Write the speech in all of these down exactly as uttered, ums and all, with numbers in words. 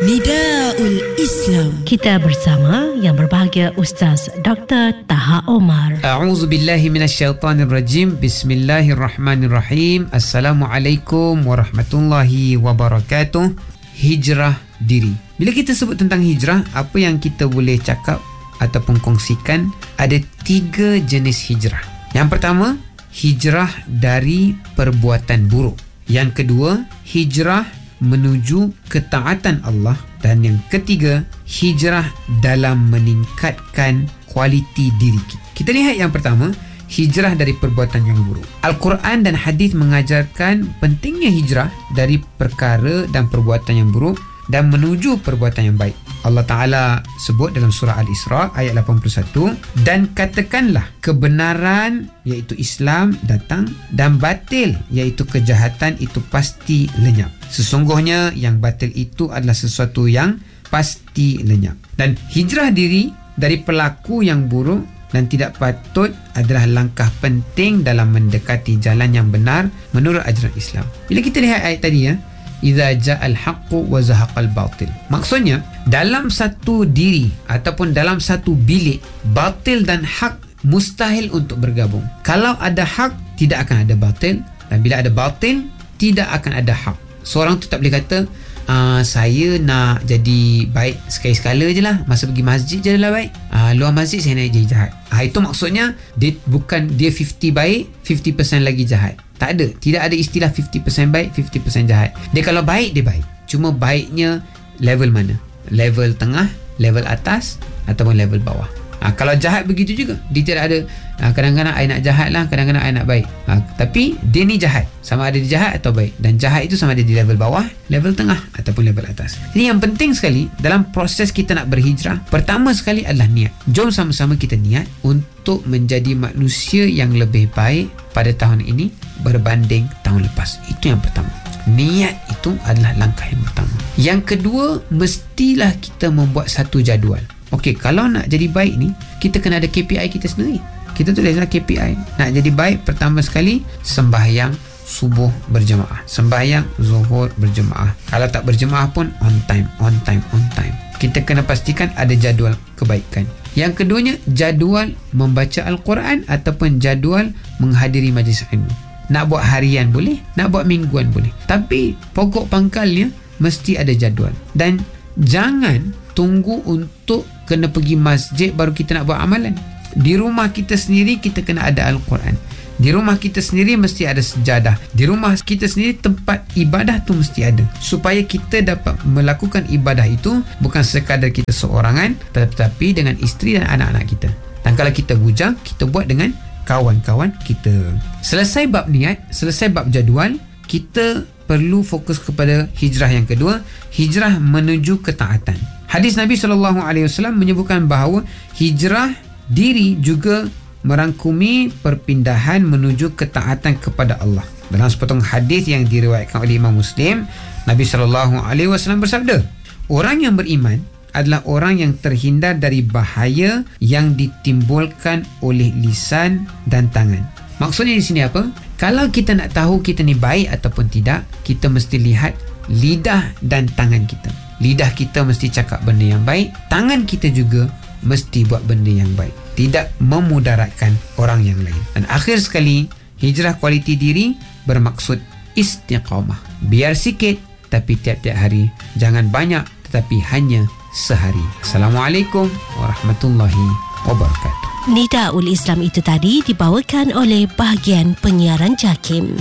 Nidaul Islam. Kita bersama yang berbahagia Ustaz Doktor Taha Omar. A'udzu billahi minasyaitonir rajim. Bismillahirrahmanirrahim. Assalamualaikum warahmatullahi wabarakatuh. Hijrah diri. Bila kita sebut tentang hijrah, apa yang kita boleh cakap ataupun kongsikan, ada tiga jenis hijrah. Yang pertama, hijrah dari perbuatan buruk. Yang kedua, hijrah menuju ketaatan Allah. Dan yang ketiga, hijrah dalam meningkatkan kualiti diri kita. Kita lihat yang pertama, hijrah dari perbuatan yang buruk. Al-Quran dan hadis mengajarkan pentingnya hijrah dari perkara dan perbuatan yang buruk dan menuju perbuatan yang baik. Allah Ta'ala sebut dalam surah Al-Isra ayat lapan puluh satu, dan katakanlah kebenaran iaitu Islam datang dan batil iaitu kejahatan itu pasti lenyap. Sesungguhnya yang batil itu adalah sesuatu yang pasti lenyap. Dan hijrah diri dari pelaku yang buruk dan tidak patut adalah langkah penting dalam mendekati jalan yang benar menurut ajaran Islam. Bila kita lihat ayat tadi, ya, Iza ja'al haqqu wa zahaqal batil. Maksudnya, dalam satu diri ataupun dalam satu bilik, batil dan hak mustahil untuk bergabung. Kalau ada hak, tidak akan ada batil. Dan bila ada batil, tidak akan ada hak. Seorang tu tak boleh kata, Uh, saya nak jadi baik sekali-sekala je lah, masa pergi masjid je lah baik, uh, luar masjid saya nak jadi jahat. uh, Itu maksudnya dia bukan dia lima puluh baik, lima puluh peratus lagi jahat. Tak ada, tidak ada istilah lima puluh peratus baik, lima puluh peratus jahat. Dia kalau baik, dia baik, cuma baiknya level mana? Level tengah, level atas ataupun level bawah. Ha, kalau jahat begitu juga, dia tidak ada ha, kadang-kadang I nak jahat lah, kadang-kadang I nak baik. ha, Tapi dia ni jahat, sama ada dia jahat atau baik. Dan jahat itu sama ada di level bawah, level tengah ataupun level atas. Ini yang penting sekali dalam proses kita nak berhijrah. Pertama sekali adalah niat. Jom sama-sama kita niat untuk menjadi manusia yang lebih baik pada tahun ini berbanding tahun lepas. Itu yang pertama. Niat itu adalah langkah yang pertama. Yang kedua, mestilah kita membuat satu jadual. Okey, kalau nak jadi baik ni, kita kena ada K P I kita sendiri. Kita tulislah K P I. Nak jadi baik, pertama sekali, sembahyang subuh berjemaah, sembahyang zuhur berjemaah. Kalau tak berjemaah pun, on time, on time, on time. Kita kena pastikan ada jadual kebaikan. Yang keduanya, jadual membaca Al-Quran ataupun jadual menghadiri majlis ilmu. Nak buat harian boleh, nak buat mingguan boleh. Tapi pokok pangkalnya mesti ada jadual. Dan jangan tunggu untuk kena pergi masjid baru kita nak buat amalan. Di rumah kita sendiri kita kena ada Al-Quran. Di rumah kita sendiri mesti ada sejadah. Di rumah kita sendiri tempat ibadah tu mesti ada, supaya kita dapat melakukan ibadah itu bukan sekadar kita seorangan, tetapi dengan isteri dan anak-anak kita. Dan kalau kita bujang, kita buat dengan kawan-kawan kita. Selesai bab niat, selesai bab jadual, kita perlu fokus kepada hijrah yang kedua, hijrah menuju ketaatan. Hadis Nabi sallallahu alaihi wasallam menyebutkan bahawa hijrah diri juga merangkumi perpindahan menuju ketaatan kepada Allah. Dalam sepotong hadis yang diriwayatkan oleh Imam Muslim, Nabi sallallahu alaihi wasallam bersabda, orang yang beriman adalah orang yang terhindar dari bahaya yang ditimbulkan oleh lisan dan tangan. Maksudnya di sini apa? Kalau kita nak tahu kita ni baik ataupun tidak, kita mesti lihat lidah dan tangan kita. Lidah kita mesti cakap benda yang baik, tangan kita juga mesti buat benda yang baik, tidak memudaratkan orang yang lain. Dan akhir sekali, hijrah kualiti diri bermaksud istiqamah. Biar sikit tapi tiap-tiap hari, jangan banyak tetapi hanya sehari. Assalamualaikum warahmatullahi wabarakatuh. Nidaul Islam itu tadi dibawakan oleh bahagian penyiaran JAKIM.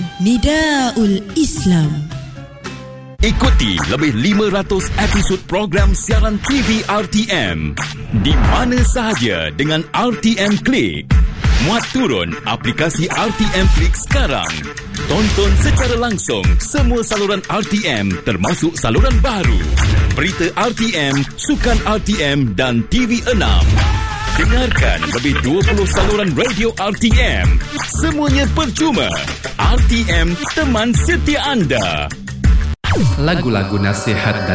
Nidaul Islam. Ikuti lebih lima ratus episod program siaran T V R T M di mana sahaja dengan R T M Click. Muat turun aplikasi R T M Click sekarang. Tonton secara langsung semua saluran R T M termasuk saluran baru, berita R T M, sukan R T M dan T V enam. Dengarkan lebih dua puluh saluran radio R T M. Semuanya percuma. R T M, teman setia anda. Lagu-lagu nasihat dan